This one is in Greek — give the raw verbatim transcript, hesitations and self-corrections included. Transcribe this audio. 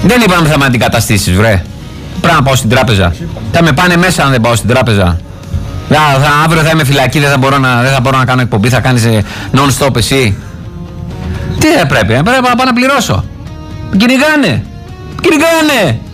Δεν είπαμε θα με αντικαταστήσεις, βρε. Πρέπει να πάω στην τράπεζα. Θα με πάνε μέσα αν δεν πάω στην τράπεζα. Θα, θα, αύριο θα είμαι φυλακή, δεν θα, μπορώ να, δεν θα μπορώ να κάνω εκπομπή, θα κάνεις non-stop εσύ. Τι δεν πρέπει, πρέπει να πάω να πληρώσω. Κυνηγάνε, κυνηγάνε.